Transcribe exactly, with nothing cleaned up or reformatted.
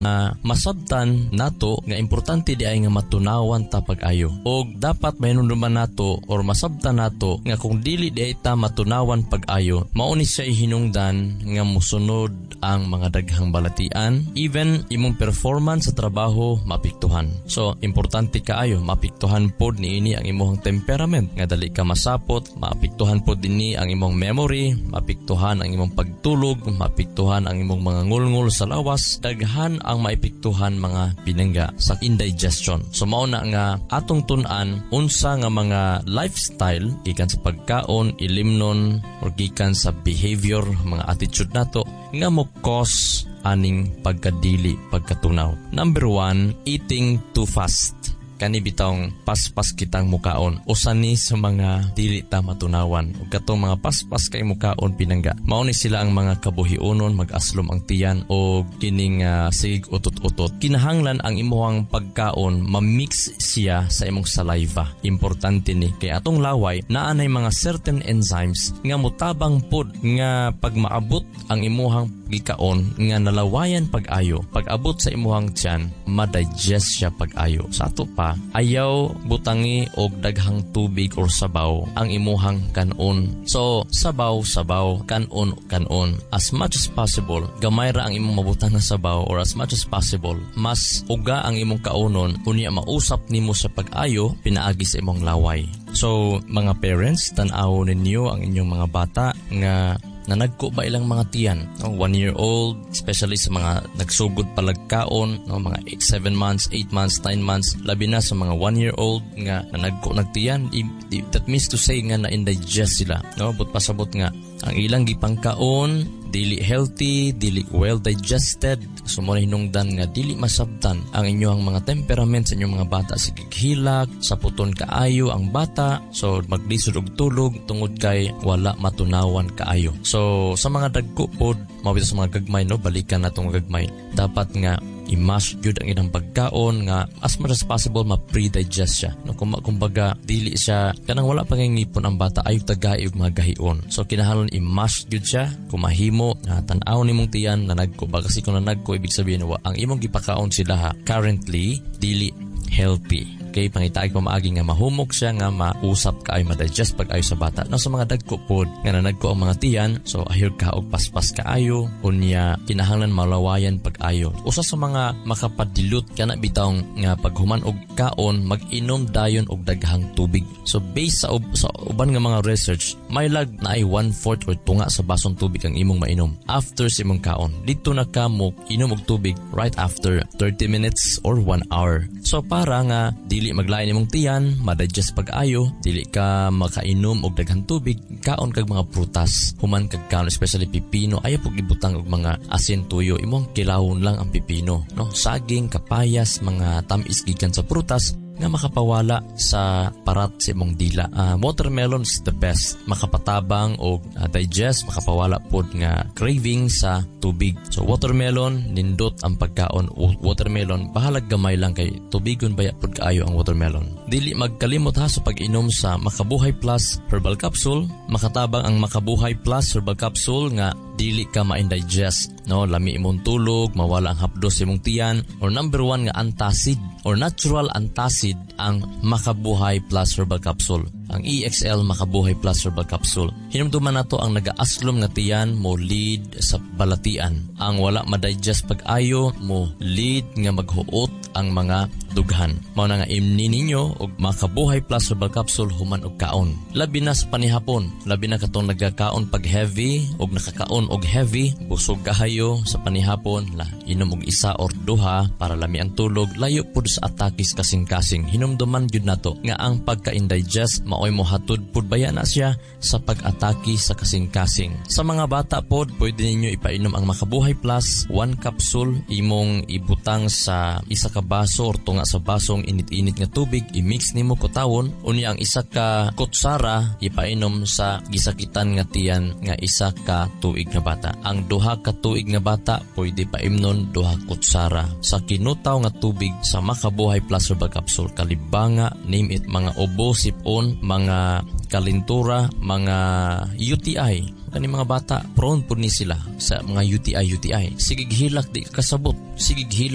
uh, masabtan nato nga importante di ay nga matunawan ta pag-ayo. O dapat mahinumduman nato or masabtan nato nga kung dili di ay ta matunawan pag-ayo, mauni siya ihinungdan nga musunod ang mga daghang balatian, even imong performance sa trabaho mapiktuhan. So, importante kaayo mapiktuhan pod niini ang imong temperament nga dali ka masapot, mapiktuhan pod dinhi ang imong memory, mapiktuhan ang imong pagtulog, mapiktuhan ang imong mga ngulngul sa lawas, daghan ang maipiktuhan mga pinangga sa indigestion. So, mao na nga atong tun-an unsa nga mga lifestyle gikan sa pagkaon, ilimnon or gikan sa behavior, mga attitude nato nga mo cause aning pagkadili, pagkatunaw. Number one, eating too fast. Kani bitawng paspas kitang mukaon. Usa ni sa mga dili ta matunawan. Ug katong mga paspas kay mukaon pinangga. Mao ni sila ang mga kabuhionon, mag-aslom ang tiyan o kining uh, sig utot-utot. Kinahanglan ang imuhang pagkaon ma-mix siya sa imong saliva. Importante ni kay atong laway naa nay mga certain enzymes nga mutabang pod nga pag maabot ang imuhang gikaon nga nalawayan pag-ayo. Pag abot sa imuhang tiyan, ma-digest siya pag-ayo. Sa ato pa ayaw butangi og daghang tubig or sabaw ang imuhang kanon. So, sabaw, sabaw, kanon, kanon. As much as possible, gamay ra ang imong mabutang na sabaw or as much as possible, mas uga ang imong kaunon unya mausap nimo sa pag-ayo pinaagi sa imong laway. So, mga parents, tan-aw ninyo ang inyong mga bata nga na nagko ba ilang mga tiyan, no? one year old, especially sa mga nagsugod palagkaon, no? Mga seven months, eight months, nine months, labi na sa mga one year old nga na nagko nagtiyan. I, I, that means to say nga na-indigest sila, no? But pasabot nga ang ilang gipangkaon dili healthy, dili well digested. So mo hinungdan nga dili masabtan ang inyong mga temperament sa inyong mga bata. Sige hilak, saputon kaayo ang bata. So maglisod og tulog tungod kay wala matunawan kaayo. So sa mga dagko pod, mabito sa mga gagmay, no, balikan natong gagmay. Dapat nga i-mash jud ang ilang pagkaon nga as much as possible ma-pre-digest siya. No, kung kumbaga dili siya kanang wala pa ngipon ang bata ay tagay og mga gahion. So kinahanglan i-mash jud siya kung mahimo nga tan-aw nimong tiyan na nagko ba kasi kung nagko ibig sabihin wa ang imong gipakaon sila ha currently dili healthy. Okay, pangitaig pa maagi nga mahumok siya nga mausap ka ay ma-digest pag ayo sa bata. No, sa mga dagko pod nga nanagko ang mga tiyan, so ahir ka og paspas kaayo unya kinahanglan malawayan pag ayo. Usa sa mga makapadilot kana bitawng nga paghuman og kaon mag-inom dayon og daghang tubig. So based sa, ub- sa uban nga mga research, may lag na ay one fourth or tunga sa basong tubig ang imong mainom after sa imong kaon. Dito na ka mo inom og tubig right after thirty minutes or one hour. So para nga dili maglain imong tiyan, ma-digest pag-ayo, dili ka makainom og daghang tubig, kaon kag mga prutas, human kag kaon especially pipino, ayaw pug ibutang og mga asin tuyo, imong kilawon lang ang pipino, no? Saging, kapayas, mga tamis gikan sa prutas nga makapawala sa parat sa imong dila. Uh, watermelon is the best. Makapatabang o uh, digest, makapawala pod nga craving sa tubig. So watermelon, nindot ang pagkaon. Watermelon, bahalag gamay lang kay tubigon baya pod kaayo ang watermelon. Dili magkalimot ha sa pag-inom sa Makabuhay Plus Herbal Capsule. Makatabang ang Makabuhay Plus Herbal Capsule nga dili ka ma-indigest, no? Lami imong tulog, mawala ang hapdos imong tiyan, or number one nga antacid or natural antacid ang Makabuhay Plus Herbal Capsule. Ang E X L Makabuhay Plus Herbal Capsule. Hinumduman nato ang naga-aslom nga tiyan mo lead sa balatian. Ang wala ma-digest pag-ayo mo lead nga maghuot ang mga dughan. Mao na nga imni ninyo og Makabuhay Plus Herbal Capsule human og kaon. Labi na sa panihapon, labi na katong nagakaon pag heavy og nakakaon og heavy, busog kahayo sa panihapon, la inom og isa or duha para lami ang tulog, layo pud sa atakis kasing-kasing. Hinumduman gyud nato nga ang pagka-indigest maoy mo hatod pud baya na siya sa pag-atake sa kasing-kasing. Sa mga bata pod, pwede ninyo ipainom ang Makabuhay Plus, one capsule imong ibutang sa isa ka baso or tunga sa basong init-init nga tubig, i-mix nimo kutawon, unya ang isa ka kutsara ipainom sa gisakitan nga tiyan nga isa ka tuig nga bata. Ang duha ka tuig nga bata pwede paimnon duha kutsara sa kinutaw nga tubig sa Makabuhay Plus Herbal Capsule. Kalibanga, name it, mga ubo, sipon, mga kalintura, mga U T I. Kani mga bata, prone po ni sila sa mga U T I, U T I. Sigig hilak, di kasabot. Sigig hilak.